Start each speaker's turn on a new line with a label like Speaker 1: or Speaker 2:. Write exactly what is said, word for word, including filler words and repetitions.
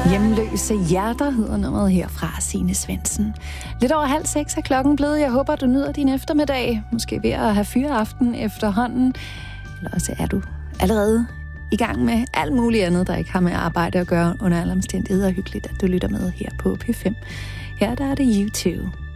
Speaker 1: Hjemløse hjerter hedder nummeret her fra Signe Svendsen. Lidt over halv seks er klokken blevet. Jeg håber, du nyder din eftermiddag. Måske ved at have fyreaften efterhånden. Eller også er du allerede i gang med alt muligt andet, der ikke har med arbejde at gøre under alle omstændigheder. Hyggeligt, at du lytter med her på P fem. Her der er det U to.